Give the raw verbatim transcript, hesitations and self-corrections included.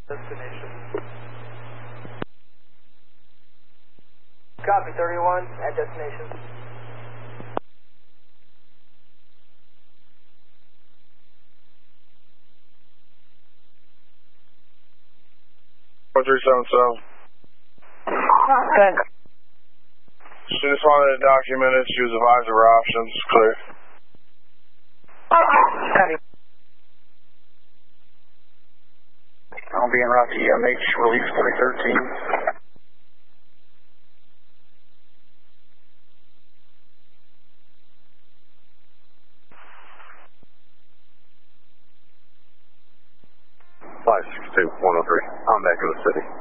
destination. Copy, thirty-one, at destination. four three seven seven. Good. She just wanted to document it. She was advised of her options. Clear. Copy. I'll be in Rocky M H, release forty thirteen. five six two one oh three. I'm back in the city.